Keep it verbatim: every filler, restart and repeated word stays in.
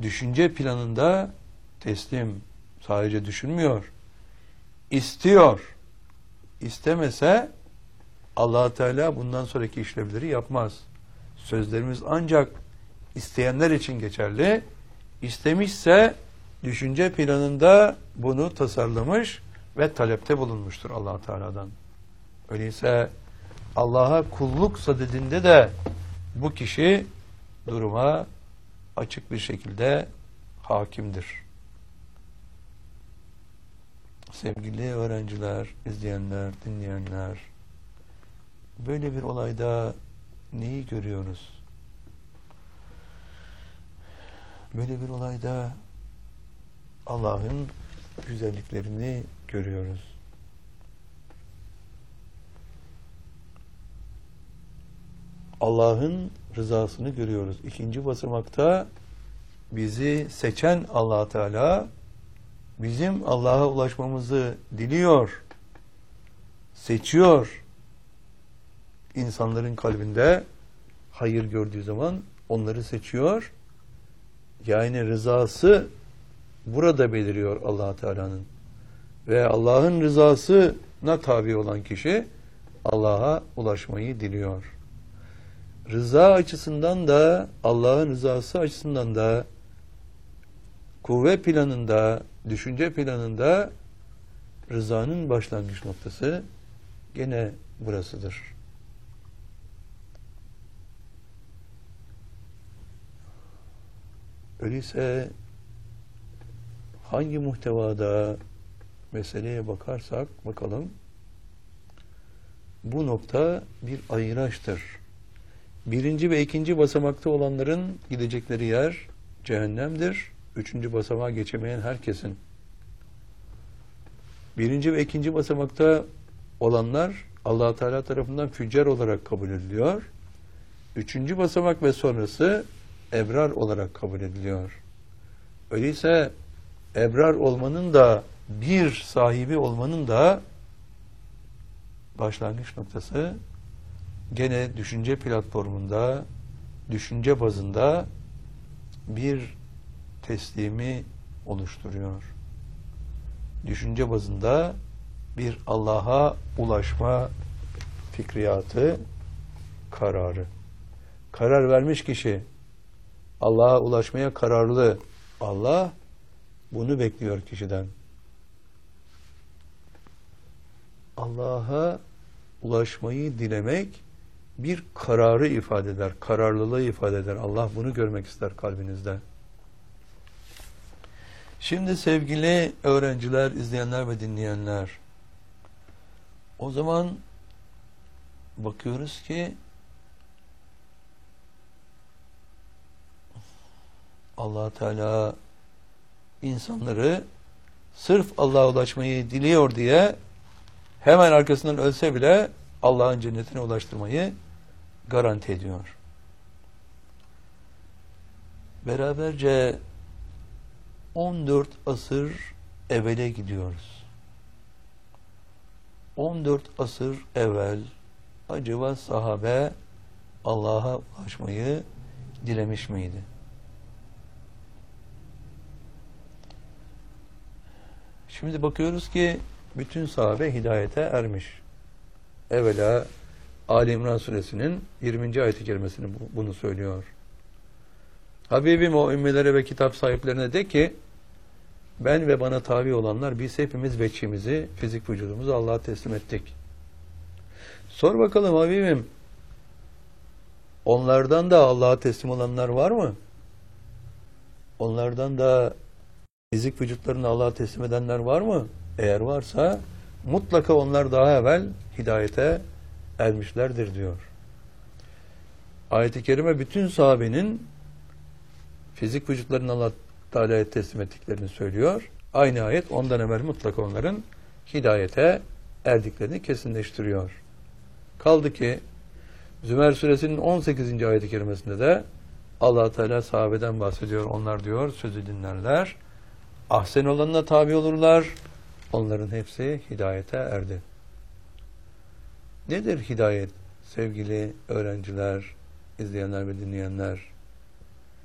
düşünce planında teslim. Sadece düşünmüyor. İstiyor. İstemese Allah Teala bundan sonraki işlevleri yapmaz. Sözlerimiz ancak isteyenler için geçerli. İstemişse düşünce planında bunu tasarlamış ve talepte bulunmuştur Allah Teala'dan. Öyleyse Allah'a kulluk sadedinde de bu kişi duruma açık bir şekilde hakimdir. Sevgili öğrenciler, izleyenler, dinleyenler, böyle bir olayda neyi görüyoruz? Böyle bir olayda Allah'ın güzelliklerini görüyoruz. Allah'ın rızasını görüyoruz. İkinci basamakta bizi seçen Allah Teala bizim Allah'a ulaşmamızı diliyor, seçiyor. İnsanların kalbinde hayır gördüğü zaman onları seçiyor. Yani rızası burada beliriyor Allah Teala'nın. Ve Allah'ın rızasına tabi olan kişi Allah'a ulaşmayı diliyor. Rıza açısından da Allah'ın rızası açısından da kuvve planında, düşünce planında rızanın başlangıç noktası gene burasıdır. Öyleyse hangi muhtevada meseleye bakarsak bakalım, bu nokta bir ayıraçtır. Birinci ve ikinci basamakta olanların gidecekleri yer cehennemdir. Üçüncü basamağa geçemeyen herkesin. Birinci ve ikinci basamakta olanlar Allah Teala tarafından füccar olarak kabul ediliyor. Üçüncü basamak ve sonrası ebrar olarak kabul ediliyor. Öyleyse ebrar olmanın da, bir sahibi olmanın da başlangıç noktası gene düşünce platformunda, düşünce bazında bir teslimi oluşturuyor. Düşünce bazında bir Allah'a ulaşma fikriyatı, kararı. Karar vermiş kişi, Allah'a ulaşmaya kararlı. Allah bunu bekliyor kişiden. Allah'a ulaşmayı dilemek bir kararı ifade eder, kararlılığı ifade eder. Allah bunu görmek ister kalbinizde. Şimdi sevgili öğrenciler, izleyenler ve dinleyenler, o zaman bakıyoruz ki Allah Teala insanları sırf Allah'a ulaşmayı diliyor diye hemen arkasından ölse bile Allah'ın cennetine ulaştırmayı garanti ediyor. Beraberce on dört asır evvele gidiyoruz. on dört asır evvel acaba sahabe Allah'a ulaşmayı dilemiş miydi? Şimdi bakıyoruz ki bütün sahabe hidayete ermiş. Evvela Ali İmran suresinin yirminci ayet-i kerimesini bunu söylüyor. Habibim o ümmelere ve kitap sahiplerine de ki ben ve bana tabi olanlar biz hepimiz veçhimizi, fizik vücudumuzu Allah'a teslim ettik. Sor bakalım Habibim, onlardan da Allah'a teslim olanlar var mı? Onlardan da fizik vücutlarını Allah'a teslim edenler var mı? Eğer varsa mutlaka onlar daha evvel hidayete ermişlerdir diyor. Ayet-i kerime bütün sahabenin fizik vücutlarını Allah Teala'ya teslim ettiklerini söylüyor. Aynı ayet ondan evvel mutlaka onların hidayete erdiklerini kesinleştiriyor. Kaldı ki Zümer suresinin on sekizinci ayet-i kerimesinde de Allah Teala sahabeden bahsediyor. Onlar diyor sözü dinlerler. Ahsen olanına tabi olurlar. Onların hepsi hidayete erdi. Nedir hidayet sevgili öğrenciler, izleyenler ve dinleyenler?